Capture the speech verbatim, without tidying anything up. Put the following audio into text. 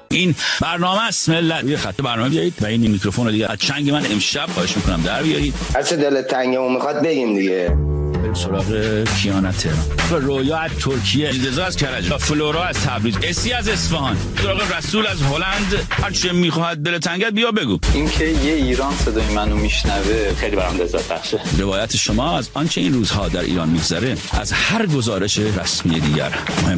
این برنامه است ملت. یه خط برنامه بیارید و این میکروفون رو دیگه از چنگ من امشب خواهش میکنم در بیارید. هر چه دلت تنگمون میخواد بگیم دیگه. بریم سراغ کیانا تهران، رویا از ترکیه، رضا از کرج، فلورا از تبریز، اسی از اصفهان، سراغ رسول از هلند. هر چه میخواد دلت تنگت بیا بگو. اینکه یه ایران صدای منو میشنوه خیلی برام لذت بخشه. روایت شما از آنچه این روزها در ایران میگذره از هر گزارش رسمی دیگر مهم.